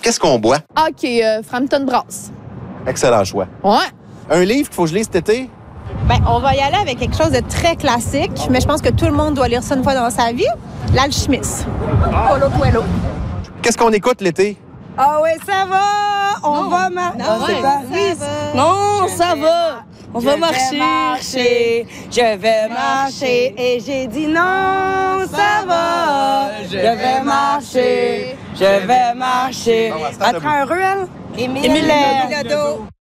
Qu'est-ce qu'on boit? OK, Frampton Brass. Excellent choix. Ouais. Un livre qu'il faut que je lise cet été? Ben, on va y aller avec quelque chose de très classique, mais je pense que tout le monde doit lire ça une fois dans sa vie. L'Alchimiste. Paulo Coelho. Qu'est-ce qu'on écoute l'été? Ah oui, ça va! On va marcher. Non, ça va! On va marcher. Je vais marcher. Et j'ai dit non, ça va! Je vais marcher. Je vais marcher. Bon, à ce temps, À travers un ruelle. Émile Lado.